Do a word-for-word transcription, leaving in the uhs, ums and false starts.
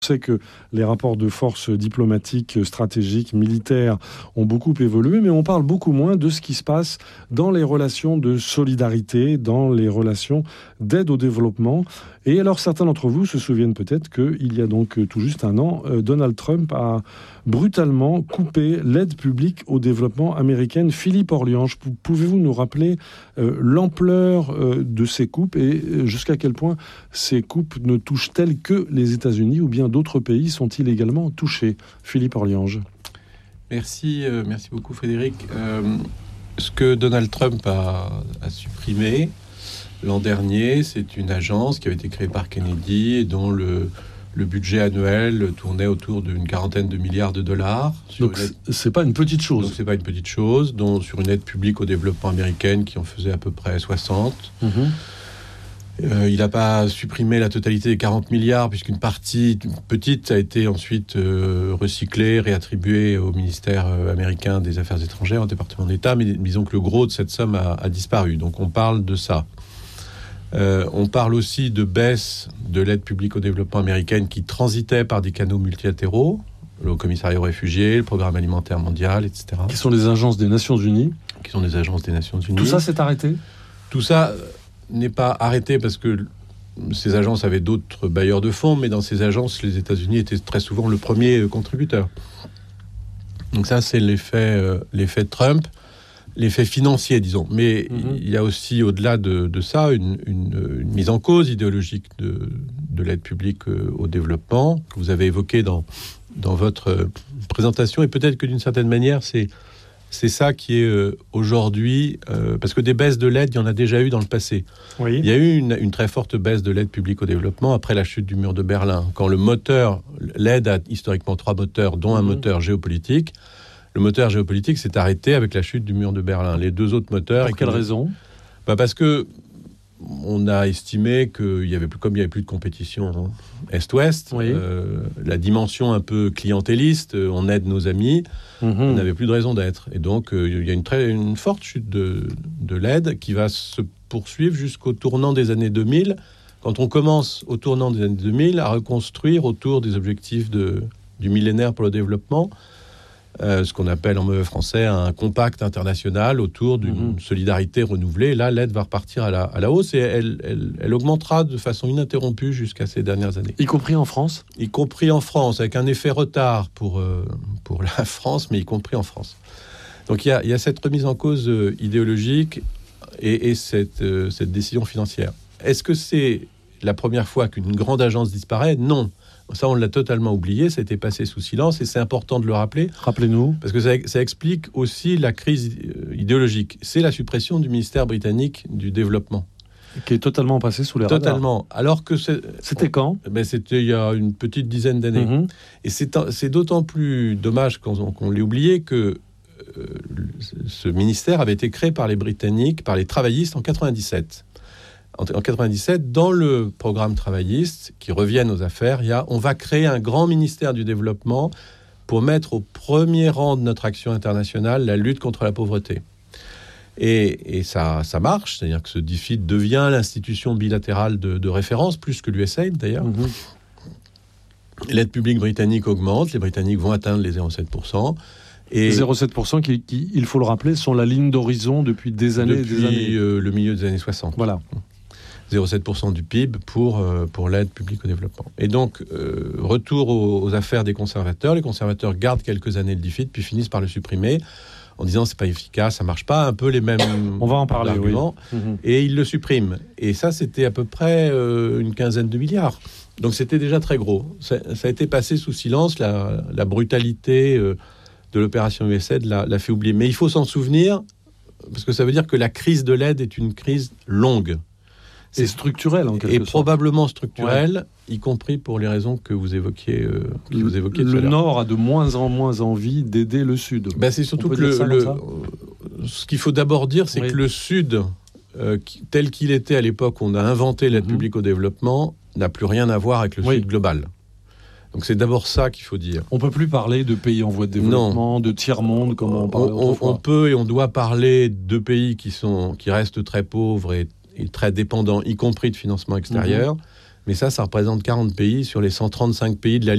On sait que les rapports de force diplomatiques, stratégiques, militaires ont beaucoup évolué, mais on parle beaucoup moins de ce qui se passe dans les relations de solidarité, dans les relations d'aide au développement. Et alors certains d'entre vous se souviennent peut-être qu'il y a donc tout juste un an, Donald Trump a brutalement coupé l'aide publique au développement américaine. Philippe Orliange, pouvez-vous nous rappeler euh, l'ampleur euh, de ces coupes et jusqu'à quel point ces coupes ne touchent-elles que les États-Unis ou bien d'autres pays sont-ils également touchés? Philippe Orliange. Merci, euh, merci beaucoup Frédéric. Euh, ce que Donald Trump a, a supprimé l'an dernier, c'est une agence qui avait été créée par Kennedy et dont le, le budget annuel tournait autour d'une quarantaine de milliards de dollars. Donc aide... c'est pas une petite chose. Donc c'est pas une petite chose, dont sur une aide publique au développement américaine qui en faisait à peu près soixante. Mmh. Euh, il n'a pas supprimé la totalité des quarante milliards, puisqu'une partie petite a été ensuite euh, recyclée, réattribuée au ministère euh, américain des Affaires étrangères, au département d'État, mais disons que le gros de cette somme a, a disparu. Donc on parle de ça. Euh, on parle aussi de baisse de l'aide publique au développement américaine qui transitait par des canaux multilatéraux, le commissariat aux réfugiés, le programme alimentaire mondial, et cetera. Qui sont des agences des Nations Unies. Qui sont des agences des Nations Unies. Tout ça s'est arrêté ? Tout ça n'est pas arrêté parce que ces agences avaient d'autres bailleurs de fonds, mais dans ces agences, les États-Unis étaient très souvent le premier contributeur. Donc ça, c'est l'effet, euh, l'effet Trump. L'effet financier, disons. Mais mmh. il y a aussi, au-delà de, de ça, une, une, une mise en cause idéologique de, de l'aide publique au développement, que vous avez évoqué dans, dans votre présentation. Et peut-être que d'une certaine manière, c'est, c'est ça qui est euh, aujourd'hui... Euh, parce que des baisses de l'aide, il y en a déjà eu dans le passé. Oui. Il y a eu une, une très forte baisse de l'aide publique au développement après la chute du mur de Berlin. Quand le moteur... L'aide a historiquement trois moteurs, dont mmh. un moteur géopolitique. Le moteur géopolitique s'est arrêté avec la chute du mur de Berlin. Les deux autres moteurs... Pour quelle raison ? Bah parce que on a estimé qu'il y avait plus, comme il n'y avait plus de compétition Est-Ouest, oui. euh, la dimension un peu clientéliste, on aide nos amis, mm-hmm. on n'avait plus de raison d'être. Et donc, euh, il y a une, très, une forte chute de, de l'aide qui va se poursuivre jusqu'au tournant des années deux mille, quand on commence au tournant des années deux mille à reconstruire autour des objectifs de, du millénaire pour le développement, Euh, ce qu'on appelle en mauvais français un compact international autour d'une mmh. solidarité renouvelée. Là, l'aide va repartir à la, à la hausse et elle, elle, elle augmentera de façon ininterrompue jusqu'à ces dernières années. Y compris en France ? Y compris en France, avec un effet retard pour, euh, pour la France, mais y compris en France. Donc il y a, y a cette remise en cause euh, idéologique et, et cette, euh, cette décision financière. Est-ce que c'est la première fois qu'une grande agence disparaît ? Non. Ça, on l'a totalement oublié, ça a été passé sous silence et c'est important de le rappeler. Rappelez-nous. Parce que ça, ça explique aussi la crise idéologique. C'est la suppression du ministère britannique du développement. Qui est totalement passé sous les radars. Totalement. Alors que c'est, c'était quand ? ben C'était il y a une petite dizaine d'années. Mmh. Et c'est, c'est d'autant plus dommage qu'on, qu'on l'ait oublié que euh, ce ministère avait été créé par les Britanniques, par les travaillistes en quatre-vingt-dix-sept. En quatre-vingt-dix-sept, dans le programme travailliste, qui reviennent aux affaires, il y a, on va créer un grand ministère du développement pour mettre au premier rang de notre action internationale la lutte contre la pauvreté. Et, et ça, ça marche, c'est-à-dire que ce D F I D devient l'institution bilatérale de, de référence, plus que l'U S A I D d'ailleurs. Mmh. L'aide publique britannique augmente, les Britanniques vont atteindre les zéro virgule sept pour cent. Et zéro virgule sept pour cent qui, qui, il faut le rappeler, sont la ligne d'horizon depuis des années depuis et des années. Euh, le milieu des années soixante. Voilà. zéro virgule sept pour cent du P I B pour, euh, pour l'aide publique au développement. Et donc, euh, retour aux, aux affaires des conservateurs. Les conservateurs gardent quelques années le D F I D, puis finissent par le supprimer, en disant c'est pas efficace, ça marche pas, un peu les mêmes On va en parler, arguments. Oui. Mmh. Et ils le suppriment. Et ça, c'était à peu près euh, une quinzaine de milliards. Donc, c'était déjà très gros. Ça, ça a été passé sous silence, la, la brutalité euh, de l'opération U S A I D l'a, l'a fait oublier. Mais il faut s'en souvenir, parce que ça veut dire que la crise de l'aide est une crise longue. C'est structurel en quelque et sorte. Et probablement structurel, ouais. y compris pour les raisons que vous évoquiez. Euh, que le vous évoquiez le Nord a de moins en moins envie d'aider le Sud. Ben c'est surtout que le, le, ce qu'il faut d'abord dire, c'est oui. que le Sud, euh, qui, tel qu'il était à l'époque où on a inventé l'aide mm-hmm. publique au développement, n'a plus rien à voir avec le oui. Sud global. Donc c'est d'abord ça qu'il faut dire. On ne peut plus parler de pays en voie de développement, non. de tiers-monde, comme on parlait on, on peut et on doit parler de pays qui, sont, qui restent très pauvres et et très dépendants, y compris de financement extérieur, mmh. Mais ça, ça représente quarante pays sur les cent trente-cinq pays de la